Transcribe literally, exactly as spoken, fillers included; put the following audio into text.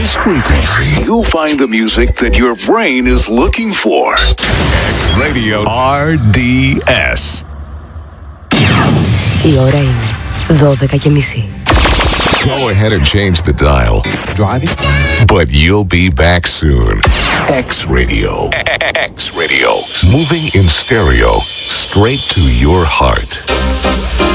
this frequency, you'll find the music that your brain is looking for. X-Radio αρ ντι ες. Η ώρα είναι δώδεκα και μισή. Go ahead and change the dial. Driving? But you'll be back soon. X-Radio. X-Radio. Moving in stereo straight to your heart.